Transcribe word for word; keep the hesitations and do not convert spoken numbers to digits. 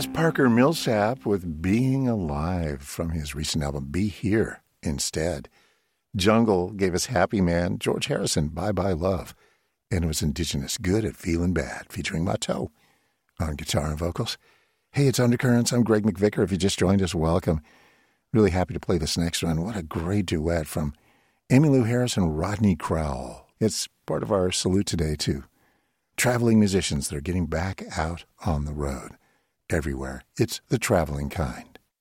That's Parker Millsap with Being Alive from his recent album Be Here Instead. Jungle gave us Happy Man, George Harrison, Bye Bye Love. And it was Indigenous, Good at Feeling Bad, featuring Matteau on guitar and vocals. Hey, it's Undercurrents. I'm Greg McVicker. If you just joined us, welcome. Really happy to play this next one. What a great duet from Emmylou Harris and Rodney Crowell. It's part of our salute today, too. Traveling musicians that are getting back out on the road. Everywhere. It's the traveling kind.